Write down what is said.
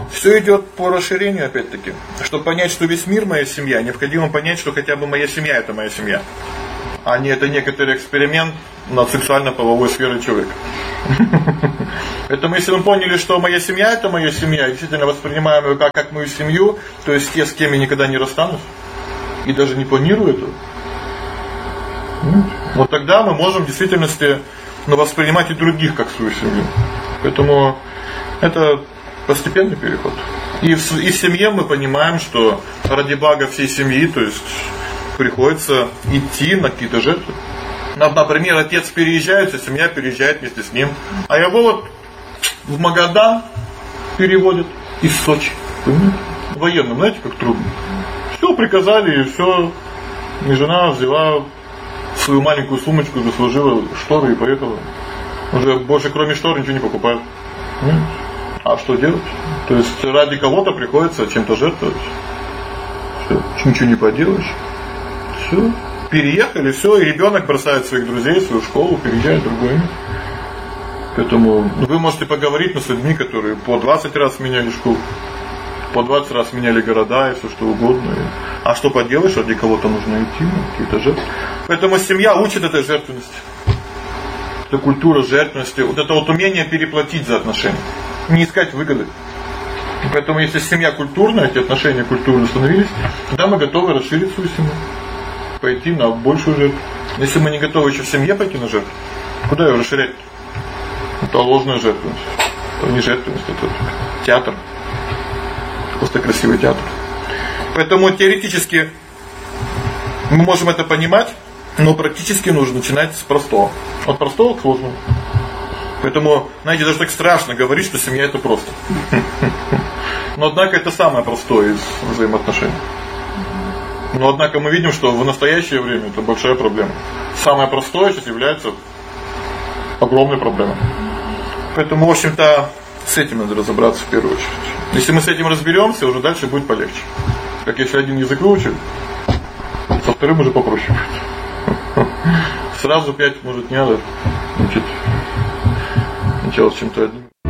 Все идет по расширению, опять-таки. Чтобы понять, что весь мир моя семья, необходимо понять, что хотя бы моя семья это моя семья. А не это некоторый эксперимент над сексуально-половой сферой человека. Поэтому если мы поняли, что моя семья это моя семья, и действительно воспринимаем ее как мою семью, то есть те, с кем я никогда не расстанусь, и даже не планирую этого, вот тогда мы можем в действительности воспринимать и других как свою семью. Поэтому это постепенный переход. И в семье мы понимаем, что ради блага всей семьи, то есть приходится идти на какие-то жертвы. Например, отец переезжает, а семья переезжает вместе с ним. А его вот в Магадан переводят из Сочи. Понимаете? Военным, знаете, как трудно. Все приказали, и все. И жена взяла свою маленькую сумочку, заслужила шторы и поехала. Уже больше кроме штор ничего не покупают. А что делать? То есть ради кого-то приходится чем-то жертвовать. Все. Ничего не поделаешь. Все. Переехали, все, и ребенок бросает своих друзей, свою школу, переезжает в другое место. Поэтому вы можете поговорить с людьми, которые по 20 раз меняли школу, по 20 раз меняли города и все что угодно. А что поделаешь, ради кого-то нужно идти, какие-то жертвы. Поэтому семья учит этой жертвенности. Это культура жертвенности, вот это вот умение переплатить за отношения, не искать выгоды. Поэтому если семья культурная, эти отношения культурно установились, тогда мы готовы расширить свою семью, пойти на большую жертву. Если мы не готовы еще в семье пойти на жертву, куда ее расширять? Это ложная жертвенность. Это не жертвенность, это театр. Просто красивый театр. Поэтому теоретически мы можем это понимать, но практически нужно начинать с простого. От простого к сложному. Поэтому, знаете, даже так страшно говорить, что семья это просто. Но однако это самое простое из взаимоотношений. Но однако мы видим, что в настоящее время это большая проблема. Самое простое сейчас является огромной проблемой. Поэтому, в общем-то, с этим надо разобраться в первую очередь. Если мы с этим разберемся, уже дальше будет полегче. Как если один язык выучили, со вторым уже попроще будет. Сразу 5, может, не надо учить. Начало с чем-то одним.